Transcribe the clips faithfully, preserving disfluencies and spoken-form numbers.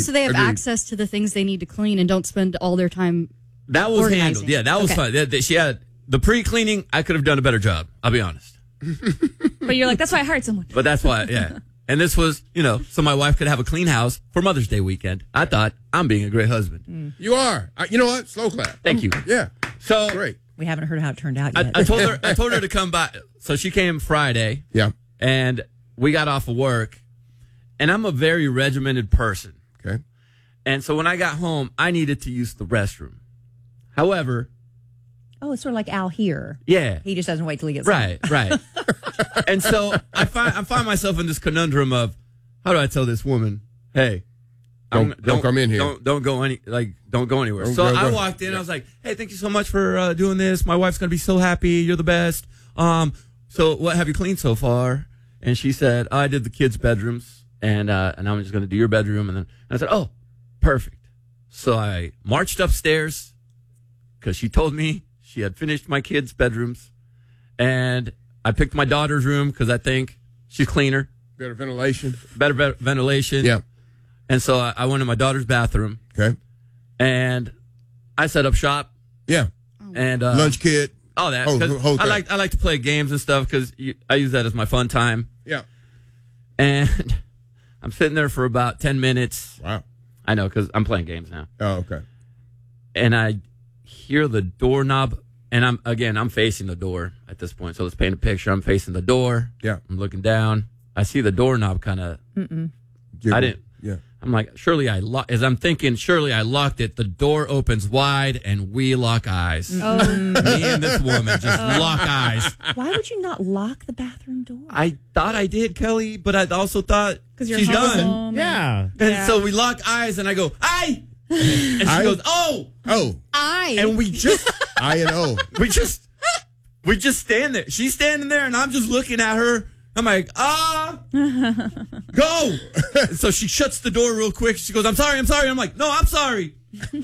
so they have Agreed. access to the things they need to clean and don't spend all their time That was organizing. handled. Yeah, that was Okay. fine. That- that- She had the pre-cleaning. I could have done a better job. I'll be honest. But you're like, that's why I hired someone. But that's why, yeah. And this was, you know, so my wife could have a clean house for Mother's Day weekend. I thought, I'm being a great husband. You are. Uh, you know what? Slow clap. Thank you. Yeah. So Great. We haven't heard how it turned out I, yet. I told her I told her to come by. So she came Friday, Yeah. and we got off of work. And I'm a very regimented person. Okay. And so when I got home, I needed to use the restroom. However, oh, it's sort of like Al here. yeah. He just doesn't wait till he gets home. Right, right. And so I find I find myself in this conundrum of, how do I tell this woman, hey, Don't- I'm- don't come in here. Don't don't go any like don't go anywhere. Don't so go- I go. walked in. Yeah. I was like, hey, thank you so much for uh, doing this. My wife's gonna be so happy. You're the best. Um, so what have you cleaned so far? And she said, oh, I did the kids' bedrooms, and uh, and I'm just gonna do your bedroom. And then and I said, oh, perfect. So I marched upstairs because she told me she had finished my kids' bedrooms, and I picked my daughter's room because I think she's cleaner, Better ventilation. better, better ventilation. Yeah. And so I, I went in my daughter's bathroom, Okay. and I set up shop. Yeah. And uh, Lunch kid. all that. Oh, 'cause the whole I thing. like I like to play games and stuff because I use that as my fun time. Yeah. And I'm sitting there for about ten minutes. Wow. I know because I'm playing games now. Oh, okay. And I hear the doorknob, and I'm again I'm facing the door at this point. So let's paint a picture. I'm facing the door. Yeah. I'm looking down. I see the doorknob kind of. Give I it- didn't. Yeah. I'm like, surely I locked. As I'm thinking, surely I locked it. The door opens wide, and we lock eyes. Oh. Me and this woman just lock eyes. Why would you not lock the bathroom door? I thought I did, Kelly, but I also thought 'Cause you're she's home. done. Yeah. And Yeah. so we lock eyes, and I go, "Aye," and she Aye? goes, "Oh," Oh. I and we just, I and O. we just, we just stand there. She's standing there, and I'm just looking at her. I'm like, ah, go. So she shuts the door real quick. She goes, I'm sorry, I'm sorry. I'm like, no, I'm sorry.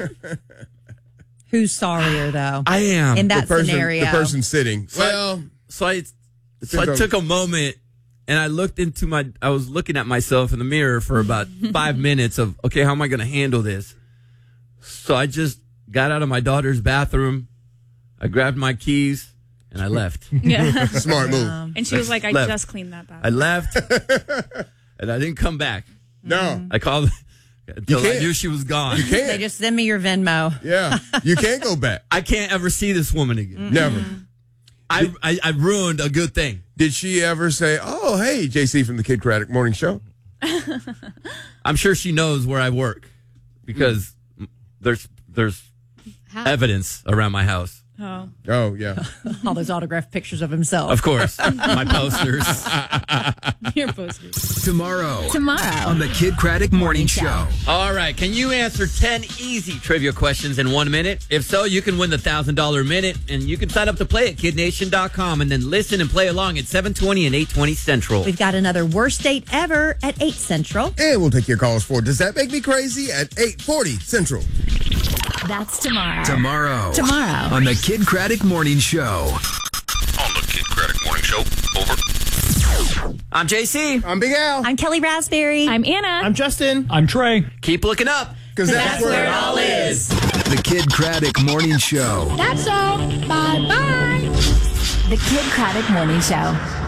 Who's sorrier, though? I am. In that the person, scenario. The person sitting. So I- Well, So I, so I Depends on- took a moment and I looked into my, I was looking at myself in the mirror for about five minutes of, okay, how am I going to handle this? So I just got out of my daughter's bathroom. I grabbed my keys and I left. Yeah. smart move. And she was like, I Left. just cleaned that bathroom. I left and I didn't come back. No. I called until I can't. knew she was gone. You They can't. just send me your Venmo. Yeah. You can't go back. I can't ever see this woman again. Never. I, I I ruined a good thing. Did she ever say, oh, hey, J C from the Kid Craddock Morning Show? I'm sure she knows where I work because there's there's How? evidence around my house. Oh. Oh, yeah. All those autographed pictures of himself. Of course, my posters. Your posters. Tomorrow Tomorrow. on the Kid Craddock Morning Show. All right, can you answer ten easy trivia questions in one minute? If so, you can win the one thousand dollars minute, and you can sign up to play at kid nation dot com and then listen and play along at seven twenty and eight twenty Central. We've got another worst date ever at eight Central. And we'll take your calls for Does That Make Me Crazy at eight forty Central. That's tomorrow. Tomorrow. Tomorrow. On the Kid Craddock Morning Show. On the Kid Craddock Morning Show. Over. I'm J C. I'm Big Al. I'm Kelly Raspberry. I'm Anna. I'm Justin. I'm Trey. Keep looking up. Because that's, where it all is. The Kid Craddock Morning Show. That's all. Bye bye. The Kid Craddock Morning Show.